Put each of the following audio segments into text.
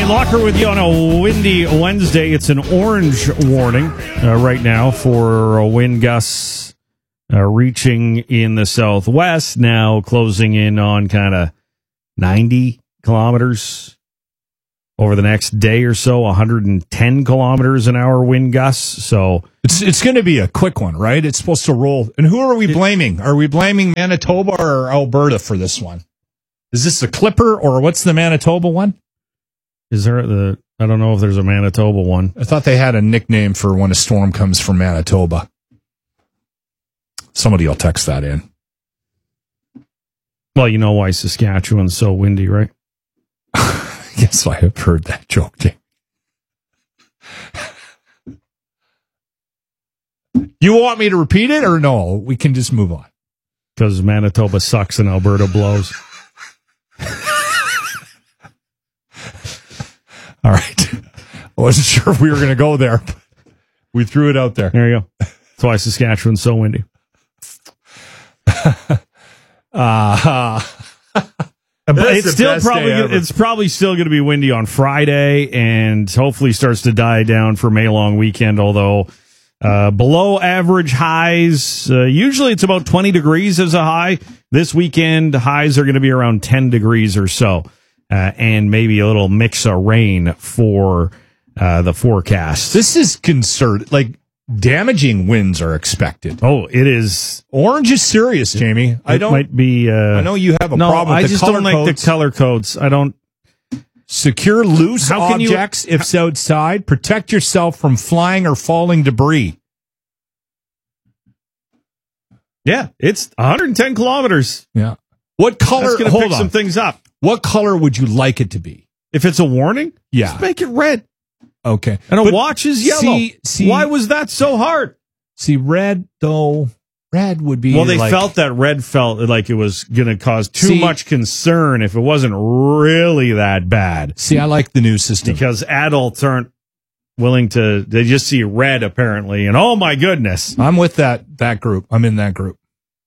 Hey, Locker with you on a windy Wednesday. It's an orange warning right now for wind gusts reaching in the southwest, now closing in on kind of 90 kilometers over the next day or so, 110 kilometers an hour wind gusts. So it's going to be a quick one, right? It's supposed to roll. And who are we blaming? Are we blaming Manitoba or Alberta for this one? Is this the Clipper or what's the Manitoba one? Is there I don't know if there's a Manitoba one. I thought they had a nickname for when a storm comes from Manitoba. Somebody will text that in. Well, you know why Saskatchewan's so windy, right? Yes, I have heard that joke, Jay. You want me to repeat it or no? We can just move on. Because Manitoba sucks and Alberta blows. All right. I wasn't sure if we were going to go there, but we threw it out there. There you go. That's why Saskatchewan's so windy. It's probably still going to be windy on Friday, and hopefully starts to die down for May long weekend. Although below average highs, usually it's about 20 degrees as a high. This weekend highs are going to be around 10 degrees or so, and maybe a little mix of rain for the forecast. This is concerned. Like, damaging winds are expected. Oh, it is. Orange is serious, Jamie. I know you have a problem with the color codes. I just don't like the color codes. I don't. Secure loose objects if outside. Protect yourself from flying or falling debris. Yeah, it's 110 kilometers. Yeah. What color? That's going to pick some things up. What color would you like it to be? If it's a warning? Yeah. Just make it red. Okay. And a watch is yellow. Why was that so hard? See, red, though, red would be. Well, they felt that red felt like it was going to cause too much concern if it wasn't really that bad. See, I like the new system. Because adults aren't willing to, they just see red apparently, and oh my goodness. I'm with that group. I'm in that group.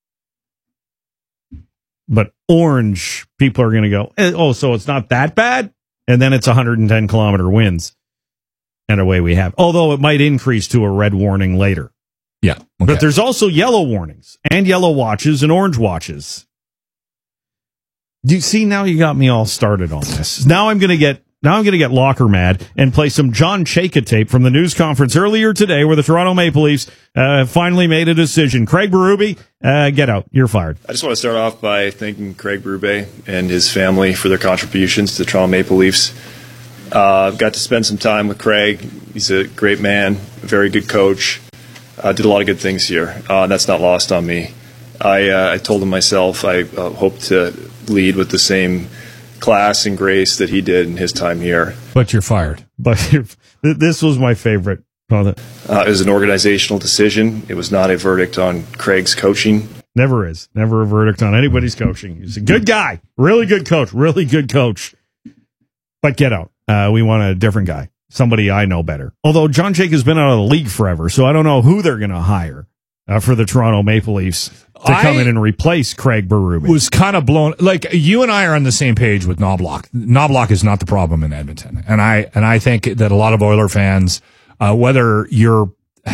But orange, people are going to go, oh, so it's not that bad? And then it's 110 kilometer winds. And away we have. Although it might increase to a red warning later. Yeah. Okay. But there's also yellow warnings and yellow watches and orange watches. Do you see, now you got me all started on this. Now I'm going to get Locker mad and play some John Chayka tape from the news conference earlier today where the Toronto Maple Leafs finally made a decision. Craig Berube, get out. You're fired. I just want to start off by thanking Craig Berube and his family for their contributions to the Toronto Maple Leafs. I've got to spend some time with Craig. He's a great man, a very good coach. Did a lot of good things here. That's not lost on me. I told him myself I hope to lead with the same class and grace that he did in his time here. But you're fired. But this was my favorite. It was an organizational decision. It was not a verdict on Craig's coaching. Never is. Never a verdict on anybody's coaching. He's a good guy. Really good coach. Really good coach. But get out. We want a different guy. Somebody I know better. Although John Chayka has been out of the league forever, so I don't know who they're going to hire for the Toronto Maple Leafs to come in and replace Craig Berube. Was kind of blown. Like, you and I are on the same page with Knobloch. Knobloch is not the problem in Edmonton, and I think that a lot of Oiler fans, whether you're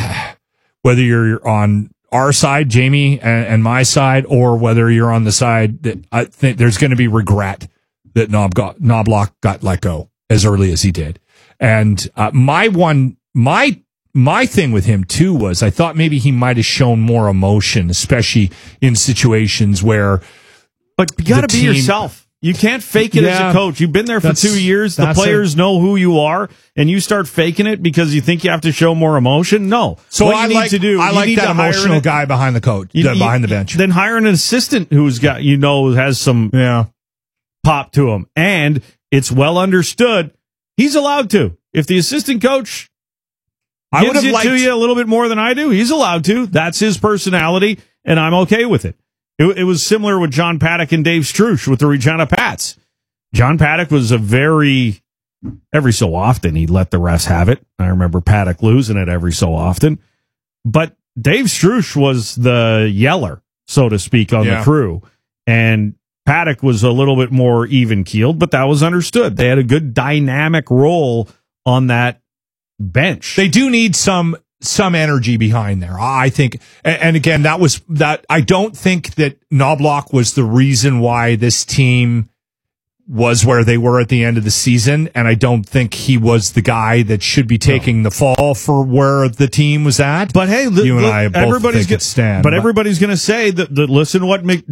on our side, Jamie, and my side, or whether you're on the side that I think there's going to be regret that Knobloch got let go as early as he did. And my thing with him too was I thought maybe he might have shown more emotion, especially in situations where. But you got to be yourself. You can't fake it as a coach. You've been there for 2 years. The players know who you are, and you start faking it because you think you have to show more emotion. No. So I like that emotional guy behind the coach, behind the bench. Then hire an assistant who's got has some pop to him, and it's well understood. He's allowed to. If the assistant coach gives it to you a little bit more than I do, he's allowed to. That's his personality, and I'm okay with it. It was similar with John Paddock and Dave Struch with the Regina Pats. John Paddock was every so often he'd let the refs have it. I remember Paddock losing it every so often. But Dave Struch was the yeller, so to speak, on the crew. And Paddock was a little bit more even-keeled, but that was understood. They had a good dynamic role on that bench. They do need some energy behind there, I think. And again, I don't think that Knobloch was the reason why this team was where they were at the end of the season, and I don't think he was the guy that should be taking the fall for where the team was at. But hey, you and I both think it's Stan. But everybody's going to say that listen to what